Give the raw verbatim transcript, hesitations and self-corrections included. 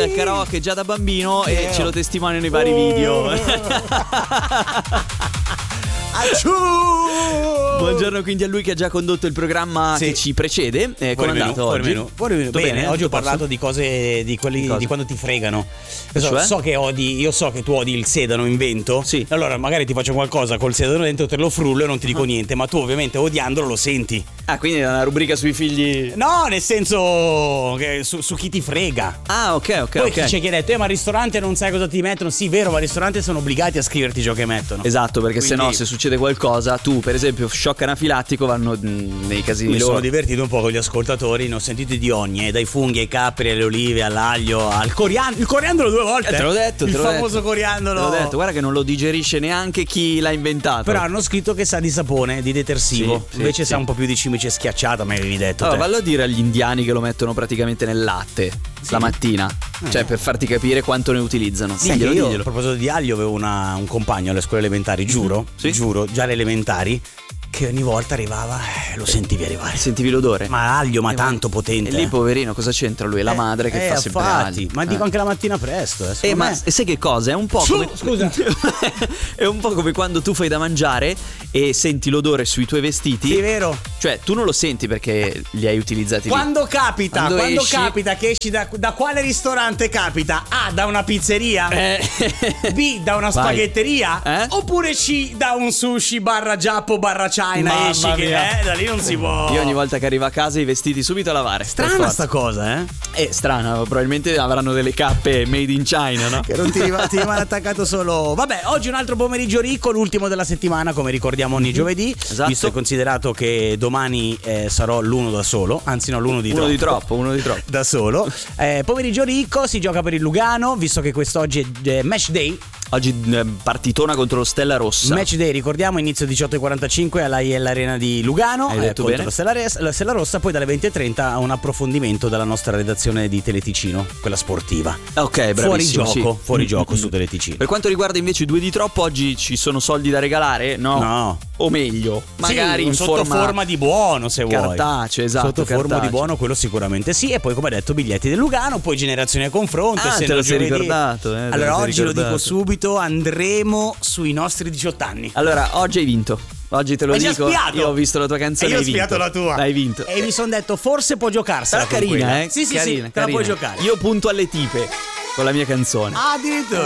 al karaoke già da bambino e ce lo testimoniano i vari video. Buongiorno quindi a lui che ha già condotto il programma sì. che ci precede. eh, Come è andato oggi? Menù. Bene, bene. Oggi ho parlato di cose di quelli di, di quando ti fregano. So, cioè? so che odi, io so che tu odi il sedano in vento. Sì. Allora magari ti faccio qualcosa col sedano dentro, te lo frullo e non ti dico ah. niente, ma tu ovviamente odiandolo lo senti. Ah, quindi è una rubrica sui figli. No, nel senso che su, su chi ti frega. Ah, ok, ok. Poi okay. c'è chi ha detto, eh, ma al ristorante non sai cosa ti mettono. Sì, vero, ma al ristorante sono obbligati a scriverti ciò che mettono. Esatto, perché quindi... se no, se succede qualcosa, tu per esempio shock anafilattico vanno mh, nei casini mi loro. Sono divertito un po' con gli ascoltatori, ne ho sentiti di ogni, eh, dai funghi ai capri, alle olive, all'aglio, al coriandolo. Il coriandolo due volte. Eh, te l'ho detto, il te l'ho famoso detto. coriandolo. Te l'ho detto, guarda che non lo digerisce neanche chi l'ha inventato. Però hanno scritto che sa di sapone, di detersivo. Sì, Invece sì, sa sì. un po' più di cimice schiacciata, ma avevi detto. Allora, te. vallo a dire agli indiani che lo mettono praticamente nel latte sì. la mattina. Eh. Cioè, per farti capire quanto ne utilizzano. Sì, diglielo, io diglielo. A proposito di aglio, avevo una, un compagno alle scuole elementari, giuro, sì? giuro, già alle elementari, che ogni volta arrivava, eh, lo sentivi arrivare. Sentivi l'odore? Ma aglio, ma e tanto vai. potente. E lì poverino, cosa c'entra lui? È la eh, madre che eh, fa sempre infatti, aglio. Ma eh. dico anche la mattina presto. Eh, eh ma me... sai che cosa? È un po' Su, come scusa. È un po' come quando tu fai da mangiare e senti l'odore sui tuoi vestiti. Sì, è vero. Cioè, tu non lo senti perché li hai utilizzati quando lì. Capita, quando, quando esci... capita che esci da, da quale ristorante capita? A, da una pizzeria? Eh. B, da una Vai. spaghetteria? Eh? Oppure C, da un sushi barra Giappo barra China? Mamma esci che mia. eh, da lì non si può. Io ogni volta che arrivo a casa i vestiti subito a lavare. Strana sta cosa, eh? È strana, probabilmente avranno delle cappe made in China, no? Che non ti rimane, ti rimane attaccato solo. Vabbè, oggi un altro pomeriggio ricco, l'ultimo della settimana, come ricordiamo ogni giovedì. Esatto. Visto e considerato che domani eh, sarò l'uno da solo, anzi no, l'uno di uno troppo. di troppo, uno di troppo. Da solo. Eh, pomeriggio ricco, si gioca per il Lugano, visto che quest'oggi è eh, match day. Oggi eh, partitona contro lo Stella Rossa. Match day, ricordiamo, inizio diciotto e quarantacinque alla I L Arena di Lugano. Hai detto eh, contro bene. La Stella, Res- la Stella Rossa, poi dalle venti e trenta un approfondimento dalla nostra redazione di Teleticino, quella sportiva. Ok, bravissimo. Fuori gioco, sì. fuori gioco su Teleticino. Per quanto riguarda invece i due di troppo, oggi ci sono soldi da regalare? No. No. O meglio, magari sì, in sotto forma, forma di buono, se vuoi. Cartaceo, esatto. Sotto forma cartaceo. di buono, quello sicuramente sì. E poi, come detto, biglietti del Lugano, poi generazione a confronto. Ah, te lo sei giovedì. ricordato. Eh, allora, oggi ricordato. lo dico subito: andremo sui nostri diciotto anni. Allora, oggi hai vinto. Oggi te lo Hai dico. già spiato. Io ho visto la tua canzone. E io ho hai vinto. spiato la tua. Hai vinto. E mi sono detto, forse può giocarsela. Però carina, eh? Sì, sì, carina, sì, te carina. la puoi giocare. Io punto alle tipe con la mia canzone. Ah, addirittura.